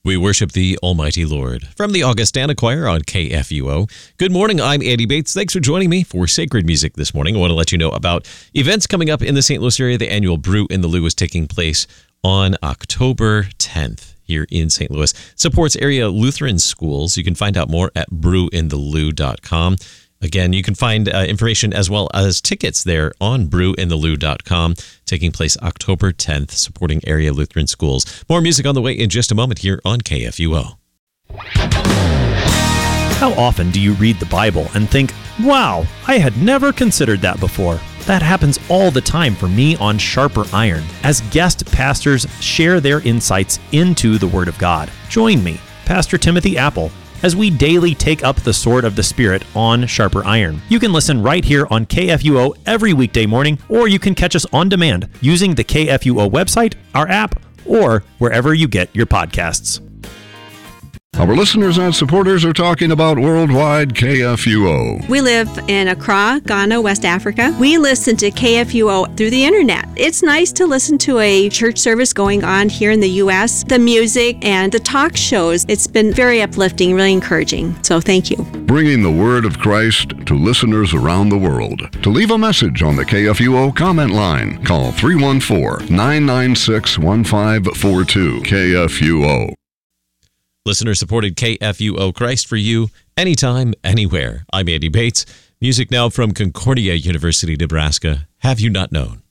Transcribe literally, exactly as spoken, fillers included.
We worship the Almighty Lord. From the Augustana Choir on K F U O. Good morning, I'm Andy Bates. Thanks for joining me for Sacred Music this morning. I want to let you know about events coming up in the Saint Louis area. The annual Brew in the Lou is taking place on October tenth here in Saint Louis. Supports area Lutheran schools. You can find out more at brew in the lou dot com. Again, you can find uh, information as well as tickets there on brew in the lou dot com, taking place October tenth, supporting area Lutheran schools. More music on the way in just a moment here on K F U O. How often do you read the Bible and think, wow, I had never considered that before? That happens all the time for me on Sharper Iron, as guest pastors share their insights into the Word of God. Join me, Pastor Timothy Apple, as we daily take up the sword of the Spirit on Sharper Iron. You can listen right here on K F U O every weekday morning, or you can catch us on demand using the K F U O website, our app, or wherever you get your podcasts. Our listeners and supporters are talking about Worldwide K F U O. We live in Accra, Ghana, West Africa. We listen to K F U O through the internet. It's nice to listen to a church service going on here in the U S, the music and the talk shows. It's been very uplifting, really encouraging. So thank you. Bringing the word of Christ to listeners around the world. To leave a message on the K F U O comment line, call three one four, nine nine six, one five four two. K F U O. Listener-supported K F U O, Christ for you, anytime, anywhere. I'm Andy Bates. Music now from Concordia University, Nebraska. Have You Not Known?